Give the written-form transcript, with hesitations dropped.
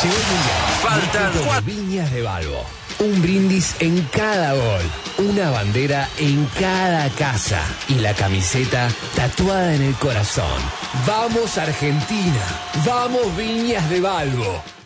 Llegó el mundial. Faltan 4 Viñas de Balbo. Un brindis en cada gol. Una bandera en cada casa. Y la camiseta tatuada en el corazón. ¡Vamos Argentina! ¡Vamos Viñas de Balbo!